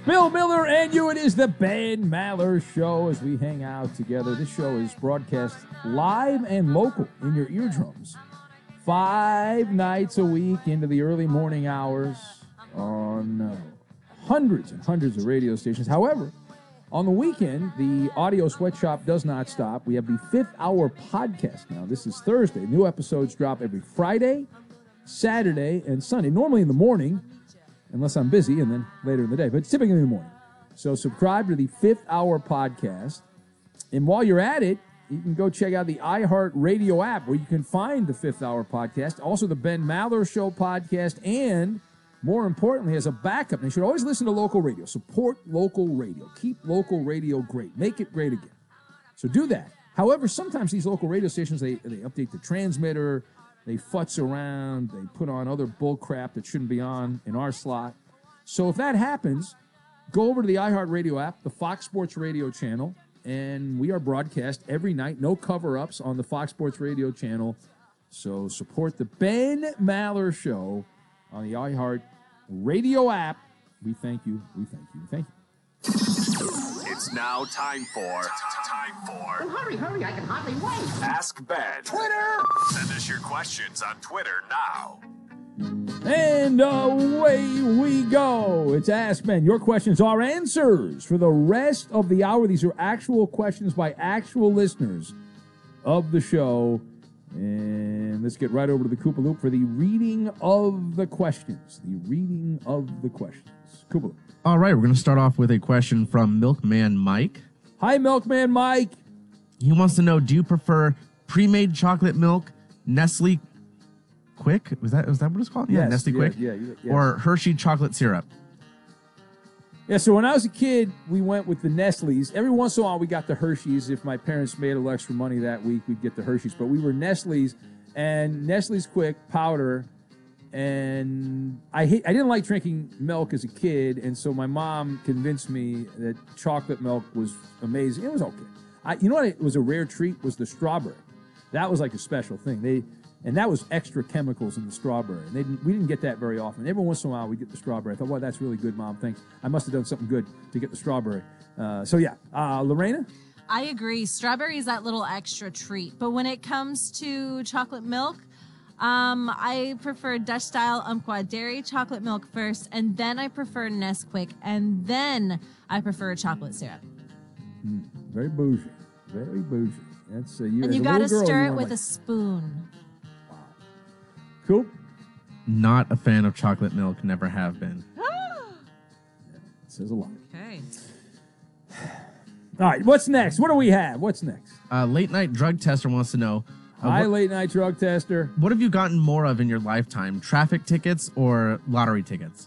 Bill Miller and you. It is the Ben Maller Show as we hang out together. This show is broadcast live and local in your eardrums 5 nights a week into the early morning hours on hundreds and hundreds of radio stations. However, on the weekend, the audio sweatshop does not stop. We have the 5th Hour podcast now. This is Thursday. New episodes drop every Friday, Saturday, and Sunday. Normally in the morning, unless I'm busy, and then later in the day. But it's typically in the morning. So subscribe to the 5th Hour podcast. And while you're at it, you can go check out the iHeartRadio app where you can find the 5th Hour podcast, also the Ben Maller Show podcast, and more importantly, as a backup, and you should always listen to local radio. Support local radio. Keep local radio great. Make it great again. So do that. However, sometimes these local radio stations, they update the transmitter, they futz around, they put on other bull crap that shouldn't be on in our slot. So if that happens, go over to the iHeartRadio app, the Fox Sports Radio channel, and we are broadcast every night, no cover-ups on the Fox Sports Radio channel. So support the Ben Maller Show on the iHeartRadio app. We thank you. We thank you. Thank you. It's now time for... Well, hurry, I can hardly wait. Ask Ben. Twitter! Send us your questions on Twitter now. And away we go. It's Ask Ben. Your questions are answers for the rest of the hour. These are actual questions by actual listeners of the show. And let's get right over to the Koopa Loop for the reading of the questions. The reading of the questions. Koopa Loop. All right, we're going to start off with a question from Milkman Mike. Hi, Milkman Mike. He wants to know, do you prefer pre-made chocolate milk, Nestle Quick? Was that what it's called? Yes, Yeah, Nestle Quick. Yeah. Or Hershey chocolate syrup? Yeah, so when I was a kid, we went with the Nestle's. Every once in a while, we got the Hershey's. If my parents made a little extra money that week, we'd get the Hershey's. But we were Nestle's and Nestle's Quick powder. And I didn't like drinking milk as a kid, and so my mom convinced me that chocolate milk was amazing. It was okay. You know what? It was a rare treat was the strawberry. That was like a special thing. And that was extra chemicals in the strawberry. And we didn't get that very often. Every once in a while, we get the strawberry. I thought, well, that's really good, Mom. Thanks. I must have done something good to get the strawberry. Lorena? I agree. Strawberry is that little extra treat. But when it comes to chocolate milk, I prefer Dutch style Umpqua dairy chocolate milk first, and then I prefer Nesquik, and then I prefer chocolate syrup. Very bougie. Very bougie. That's you. And you got to stir it with a spoon. Wow. Cool. Not a fan of chocolate milk. Never have been. It says a lot. Okay. All right. What's next? What do we have? What's next? Late night drug tester wants to know. Hi, late night drug tester. What have you gotten more of in your lifetime? Traffic tickets or lottery tickets?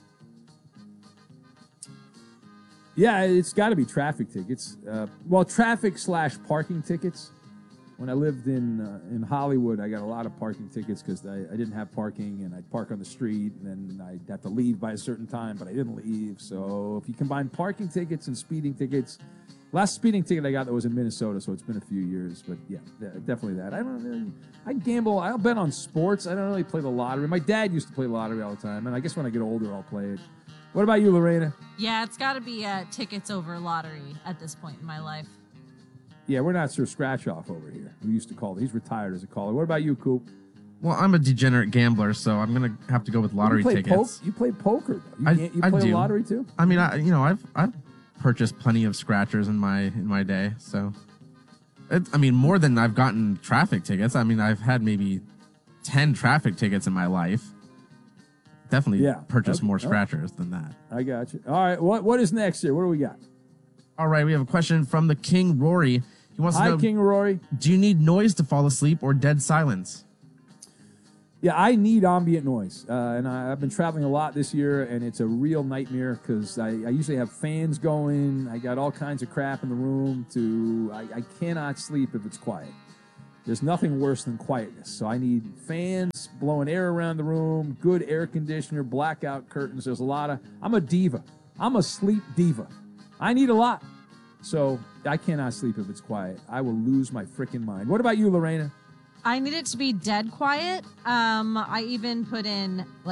Yeah, it's got to be traffic tickets. Traffic/parking tickets. When I lived in Hollywood, I got a lot of parking tickets because I didn't have parking, and I'd park on the street, and then I'd have to leave by a certain time, but I didn't leave. So if you combine parking tickets and speeding tickets, last speeding ticket I got that was in Minnesota, so it's been a few years. But yeah, definitely that. I gamble. I'll bet on sports. I don't really play the lottery. My dad used to play the lottery all the time, and I guess when I get older, I'll play it. What about you, Lorena? Yeah, it's got to be tickets over lottery at this point in my life. Yeah, we're not Sir Scratch-Off over here. We used to call it. He's retired as a caller. What about you, Coop? Well, I'm a degenerate gambler, so I'm going to have to go with lottery tickets. You play poker, though. You play lottery, too? I mean, I've purchased plenty of scratchers in my day, so... more than I've gotten traffic tickets. I mean, I've had maybe 10 traffic tickets in my life. Definitely purchased more scratchers than that. I got you. All right, what is next here? What do we got? All right, we have a question from the King Rory. He wants to know, King Rory. Do you need noise to fall asleep or dead silence? Yeah, I need ambient noise. And I've been traveling a lot this year, and it's a real nightmare because I usually have fans going. I got all kinds of crap in the room. I cannot sleep if it's quiet. There's nothing worse than quietness. So I need fans blowing air around the room, good air conditioner, blackout curtains. There's a lot of... I'm a diva. I'm a sleep diva. I need a lot. So I cannot sleep if it's quiet. I will lose my freaking mind. What about you, Lorena? I need it to be dead quiet. I even put in,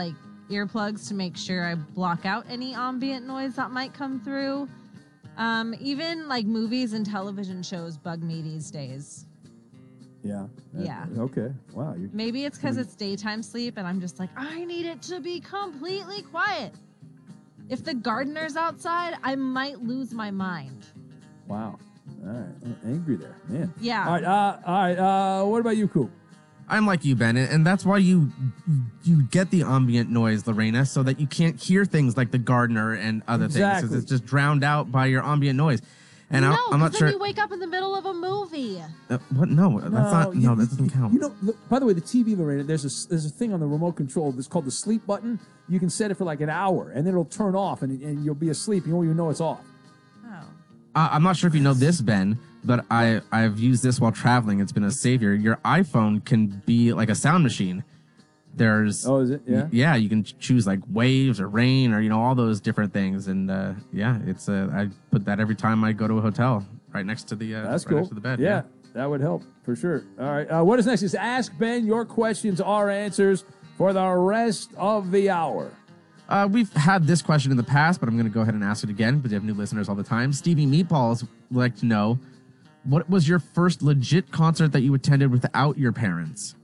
earplugs to make sure I block out any ambient noise that might come through. Even like movies and television shows bug me these days. Yeah. Yeah. Okay. Wow. Maybe it's because it's daytime sleep and I'm just like, I need it to be completely quiet. If the gardener's outside, I might lose my mind. Wow. All right. Angry there, man. Yeah. All right. What about you, Coop? I'm like you, Ben, and that's why you get the ambient noise, Lorena, so that you can't hear things like the gardener and other things, because it's just drowned out by your ambient noise. And no, I'm not sure. Then you wake up in the middle of a movie. What? No, that's not. No, that doesn't count. You know, by the way, the TV, Lorena, there's a thing on the remote control that's called the sleep button. You can set it for like an hour, and then it'll turn off, and you'll be asleep. You won't even know it's off. Oh. I'm not sure if you know this, Ben, but I've used this while traveling. It's been a savior. Your iPhone can be like a sound machine. There's is it? Yeah. Yeah, you can choose like waves or rain or all those different things, and it's I put that every time I go to a hotel right next to the That's cool. next to the bed. Yeah, that would help for sure. All right, what is next? Is Ask Ben your questions, our answers for the rest of the hour. We've had this question in the past, but I'm going to go ahead and ask it again because we have new listeners all the time. Stevie Meatballs would like to know, what was your first legit concert that you attended without your parents?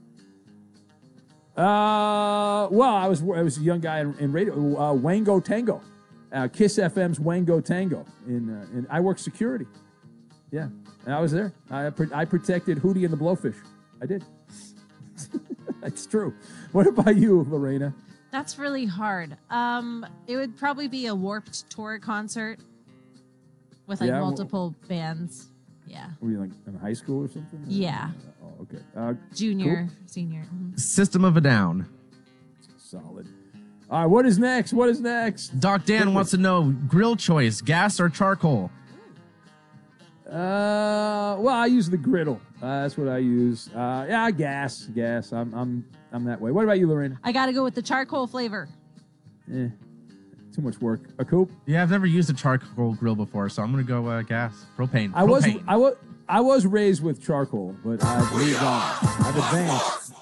Well, I was a young guy in radio. Wango Tango, Kiss FM's Wango Tango. In I worked security. Yeah, and I was there. I protected Hootie and the Blowfish. I did. That's true. What about you, Lorena? That's really hard. It would probably be a Warped Tour concert with like multiple bands. Yeah. Were you like in high school or something? Yeah. Oh, okay. Junior, cool. senior. Mm-hmm. System of a Down. Solid. All right, what is next? What is next? Doc Dan wants to know, grill choice, gas or charcoal? Well, I use the griddle. That's what I use. Gas. I'm that way. What about you, Lorena? I got to go with the charcoal flavor. Too much work. A Coop? Yeah, I've never used a charcoal grill before, so I'm gonna go gas. Propane. I was raised with charcoal, but I've moved on. I've advanced.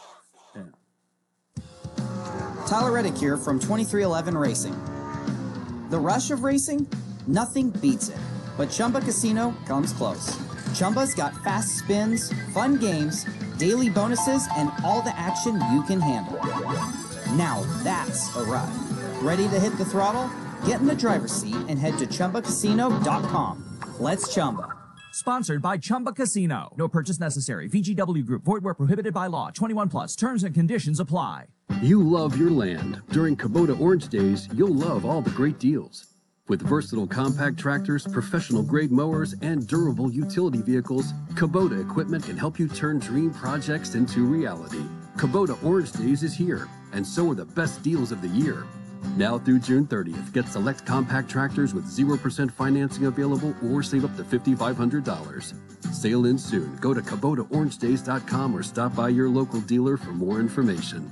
Yeah. Tyler Reddick here from 2311 Racing. The rush of racing? Nothing beats it. But Chumba Casino comes close. Chumba's got fast spins, fun games, daily bonuses, and all the action you can handle. Now that's a ride. Ready to hit the throttle? Get in the driver's seat and head to ChumbaCasino.com. Let's Chumba. Sponsored by Chumba Casino. No purchase necessary. VGW Group. Void where prohibited by law. 21 plus. Terms and conditions apply. You love your land. During Kubota Orange Days, you'll love all the great deals. With versatile compact tractors, professional-grade mowers, and durable utility vehicles, Kubota equipment can help you turn dream projects into reality. Kubota Orange Days is here, and so are the best deals of the year. Now through June 30th, get select compact tractors with 0% financing available or save up to $5,500. Sale ends soon. Go to KubotaOrangeDays.com or stop by your local dealer for more information.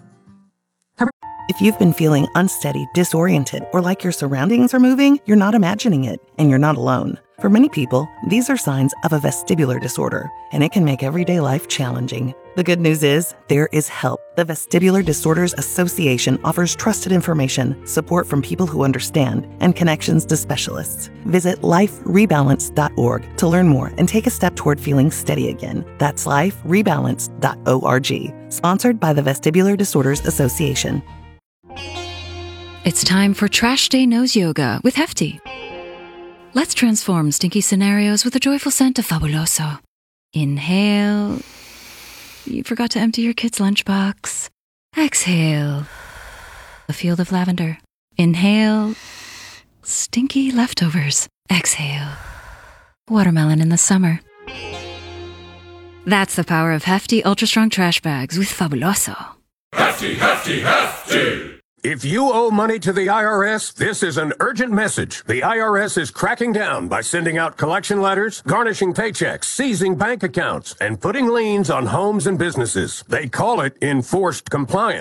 If you've been feeling unsteady, disoriented, or like your surroundings are moving, you're not imagining it, and you're not alone. For many people, these are signs of a vestibular disorder, and it can make everyday life challenging. The good news is, there is help. The Vestibular Disorders Association offers trusted information, support from people who understand, and connections to specialists. Visit liferebalance.org to learn more and take a step toward feeling steady again. That's liferebalance.org. Sponsored by the Vestibular Disorders Association. It's time for Trash Day Nose Yoga with Hefty. Let's transform stinky scenarios with a joyful scent of Fabuloso. Inhale. You forgot to empty your kid's lunchbox. Exhale. A field of lavender. Inhale. Stinky leftovers. Exhale. Watermelon in the summer. That's the power of Hefty Ultra Strong Trash Bags with Fabuloso. Hefty, hefty, hefty! If you owe money to the IRS, this is an urgent message. The IRS is cracking down by sending out collection letters, garnishing paychecks, seizing bank accounts, and putting liens on homes and businesses. They call it enforced compliance.